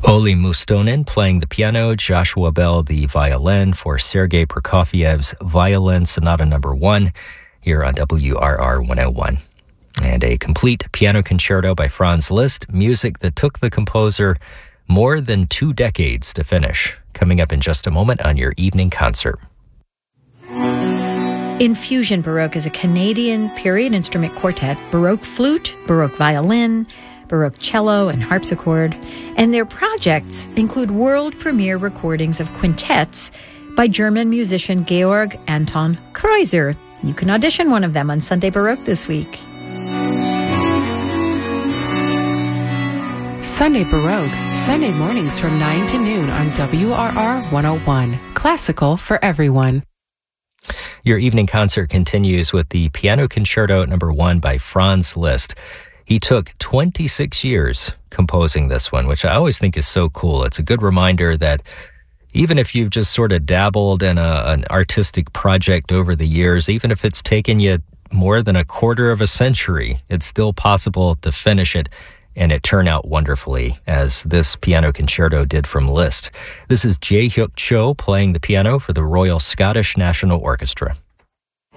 Oli Mustonen playing the piano, Joshua Bell the violin for Sergei Prokofiev's Violin Sonata No. 1 here on WRR 101. And a complete piano concerto by Franz Liszt, music that took the composer more than 2 decades to finish. Coming up in just a moment on your evening concert. Infusion Baroque is a Canadian period instrument quartet, Baroque flute, Baroque violin, Baroque cello, and harpsichord, and their projects include world premiere recordings of quintets by German musician Georg Anton Kreuzer. You can audition one of them on Sunday Baroque this week. Sunday Baroque, Sunday mornings from 9 to noon on WRR 101. Classical for everyone. Your evening concert continues with the Piano Concerto No. 1 by Franz Liszt. He took 26 years composing this one, which I always think is so cool. It's a good reminder that even if you've just sort of dabbled in an artistic project over the years, even if it's taken you more than a quarter of a century, it's still possible to finish it and it turned out wonderfully, as this piano concerto did from Liszt. This is Jae Hyuk Cho playing the piano for the Royal Scottish National Orchestra.